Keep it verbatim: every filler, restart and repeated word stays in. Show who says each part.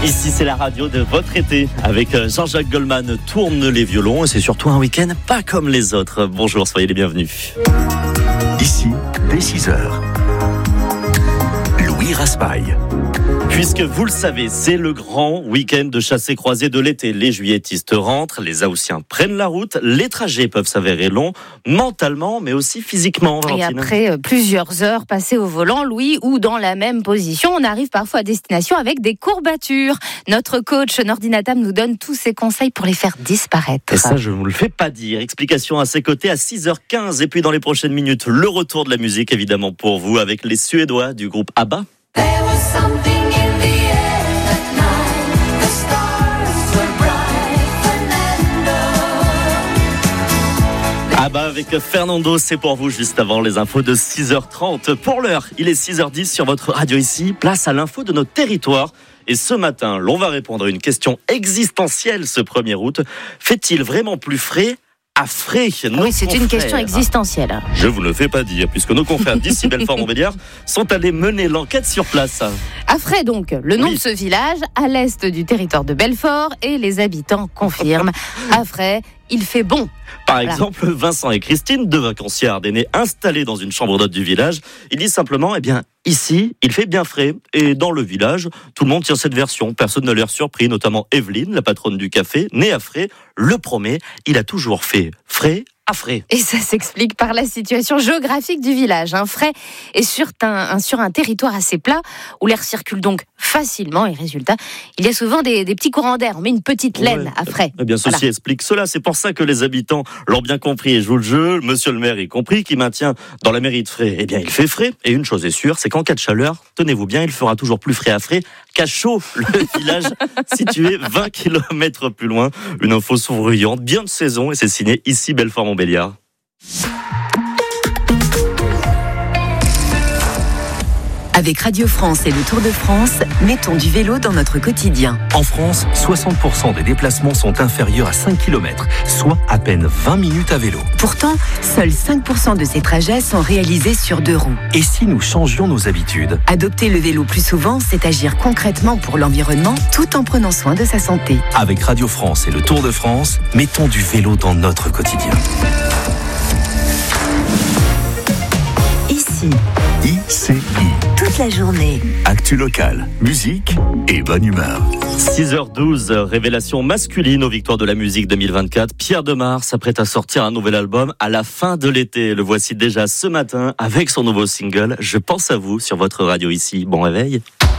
Speaker 1: Ici, c'est la radio de votre été. Avec Jean-Jacques Goldman, tourne les violons. Et c'est surtout un week-end pas comme les autres. Bonjour, soyez les bienvenus.
Speaker 2: Ici, dès six heures, Louis Raspail.
Speaker 1: Puisque vous le savez, c'est le grand week-end de chassé-croisé de l'été. Les juilletistes rentrent, les Haussiens prennent la route. Les trajets peuvent s'avérer longs, mentalement, mais aussi physiquement. Valentine.
Speaker 3: Et après euh, plusieurs heures passées au volant, Louis, ou dans la même position, on arrive parfois à destination avec des courbatures. Notre coach Nordi Natam nous donne tous ses conseils pour les faire disparaître.
Speaker 1: Et ça, je ne vous le fais pas dire. Explication à ses côtés à six heures quinze. Et puis dans les prochaines minutes, le retour de la musique, évidemment, pour vous, avec les Suédois du groupe ABBA. Ah bah avec Fernando, c'est pour vous juste avant les infos de six heures trente. Pour l'heure, il est six heures dix sur votre radio ici. Place à l'info de notre territoire. Et ce matin, l'on va répondre à une question existentielle ce premier août. Fait-il vraiment plus frais à frais?
Speaker 3: Oui, c'est une question existentielle.
Speaker 1: Je vous le fais pas dire, puisque nos confrères d'ici Belfort-Montbéliard sont allés mener l'enquête sur place.
Speaker 3: À Frais donc, le nom
Speaker 1: Oui.
Speaker 3: de ce village, à l'est du territoire de Belfort, et les habitants confirment. À Frais, il fait bon.
Speaker 1: Par
Speaker 3: Voilà.
Speaker 1: exemple, Vincent et Christine, deux vacanciers ardennais installés dans une chambre d'hôte du village, ils disent simplement, eh bien, ici, il fait bien frais. Et dans le village, tout le monde tient cette version. Personne n'a l'air surpris, notamment Evelyne, la patronne du café, née à Frais, le promet, il a toujours fait frais à frais.
Speaker 3: Et ça s'explique par la situation géographique du village. Un Frais est sur un, un, sur un territoire assez plat où l'air circule donc facilement. Et résultat, il y a souvent des, des petits courants d'air. On met une petite laine
Speaker 1: Ouais.
Speaker 3: à Frais.
Speaker 1: Eh bien, ceci
Speaker 3: Voilà.
Speaker 1: explique cela. C'est pour ça que les habitants l'ont bien compris et jouent le jeu. Monsieur le maire y compris, qui maintient dans la mairie de Frais, eh bien, il fait frais. Et une chose est sûre, c'est qu'en cas de chaleur, tenez-vous bien, il fera toujours plus frais à Frais qu'à Chaud, le village situé vingt kilomètres plus loin. Une info souriante, bien de saison, et c'est signé ici Belfort-Montbéliard.
Speaker 4: Avec Radio France et le Tour de France, mettons du vélo dans notre quotidien.
Speaker 2: En France, soixante pour cent des déplacements sont inférieurs à cinq kilomètres, soit à peine vingt minutes à vélo.
Speaker 4: Pourtant, seuls cinq pour cent de ces trajets sont réalisés sur deux roues.
Speaker 2: Et si nous changions nos habitudes ?
Speaker 4: Adopter le vélo plus souvent, c'est agir concrètement pour l'environnement tout en prenant soin de sa santé.
Speaker 2: Avec Radio France et le Tour de France, mettons du vélo dans notre quotidien.
Speaker 4: Ici,
Speaker 2: I C I.
Speaker 4: toute la journée.
Speaker 2: Actu locale, musique et bonne humeur.
Speaker 1: six heures douze, révélation masculine aux Victoires de la musique deux mille vingt-quatre. Pierre Demar s'apprête à sortir un nouvel album à la fin de l'été. Le voici déjà ce matin avec son nouveau single « Je pense à vous » sur votre radio ici. Bon réveil.